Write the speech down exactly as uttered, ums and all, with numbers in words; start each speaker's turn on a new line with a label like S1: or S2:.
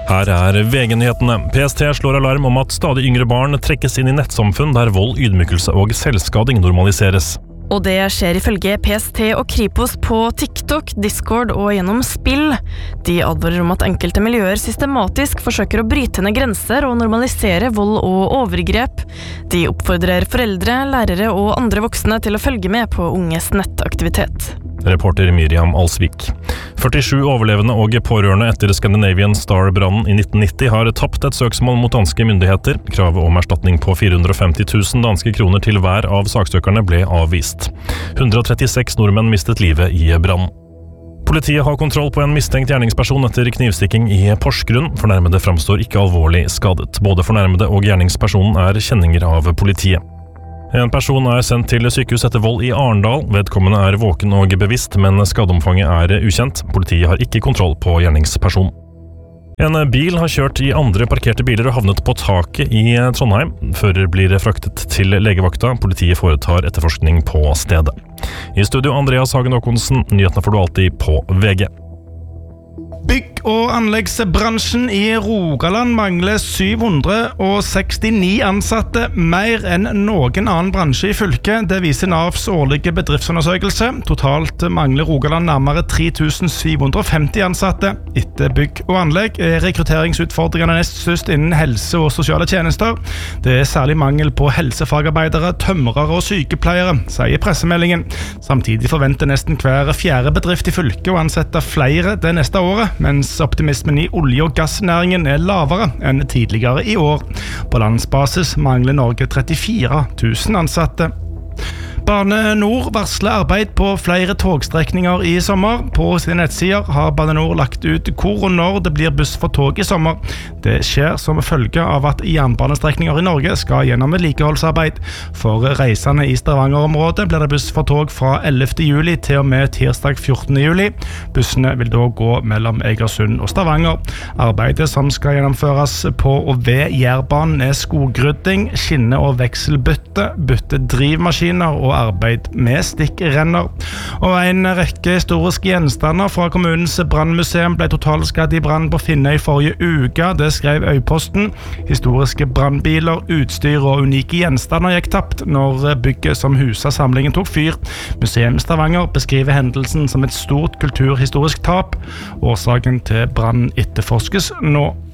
S1: Her er V G-nyhetene. P S T slår alarm om at stadig yngre barn trekkes inn i nettsamfunn der vold, ydmykelse og selvskading normaliseres.
S2: Og det skjer ifølge P S T og Kripos på TikTok, Discord og gjennom spill. De advarer om at enkelte miljøer systematisk forsøker å bryte ned grenser og normalisere vold og overgrep. De oppfordrer foreldre, lærere og andre voksne til å følge med på unges nettaktivitet.
S1: Reporter Miriam Alsvik. førtisju overlevende og pårørende etter Scandinavian Star-brannen i nitten nitti har tapt et søksmål mot danske myndigheter. Kravet om erstatning på fire hundre og femti tusen danske kroner til hver av saksøkerne ble avvist. hundre og trettiseks nordmenn mistet livet i brannen. Politiet har kontroll på en mistenkt gjerningsperson etter knivstikking i Porsgrunn. Fornærmede framstår ikke alvorlig skadet. Både fornærmede og gjerningspersonen er kjenninger av politiet. En person er sendt til sykehus etter vold i Arendal. Vedkommende er våken og bevisst, men skadeomfanget er ukjent. Politiet har ikke kontroll på gjerningspersonen. En bil har kjørt i andre parkerte biler og havnet på taket i Trondheim. Fører blir fraktet til legevakta. Politiet foretar etterforskning på stedet. I studio Andreas Hagen Håkonsen. Nyhetene får du alltid på V G.
S3: Bygg- og anleggsbransjen i Rogaland mangler syv hundre og sekstini ansatte, mer enn noen annen bransje i fylket. Det viser Navs årlige bedriftsundersøkelse. Totalt mangler Rogaland nærmere tre tusen syv hundre og femti ansatte. Etter bygg og anlegg er rekrutteringsutfordringene nest størst innen helse og sosiale tjenester. Det er særlig mangel på helsefagarbeidere, tømrere og sykepleiere, sier pressemeldingen. Samtidig forventer nesten hver fjerde bedrift i fylket å ansette flere det neste året, mens optimismen i olje- og gassnæringen er lavere enn tidligere i år. På landsbasis mangler Norge trettifire tusen ansatte. Bane Nor varsler arbeid på flere togstrekninger i sommer. På sine nettsider har Bane Nor lagt ut hvor og når det blir buss for tog i sommer. Det skjer som følge av at jernbanestrekninger i Norge skal gjennom vedlikeholdsarbeid. For reisende i Stavanger-området blir det buss for tog fra ellevte juli til og med tirsdag fjortende juli. Bussene vil da gå mellom Egersund og Stavanger. Arbeidet som skal gjennomføres på og ved Jærbanen er skogrydding, skinne- og vekselbytte, bytte drivmaskiner og arbeid med stikkrenner. Og en rekke historiske gjenstander fra kommunens brannmuseum ble totalskadd i brann på Finnøy forrige uke. Det skrev Øyposten. Historiske brannbiler, utstyr og unike gjenstander gikk tapt når bygget som huset samlingen tok fyr. Museum Stavanger beskriver hendelsen som et stort kulturhistorisk tap. Årsaken til brannen etterforskes nå.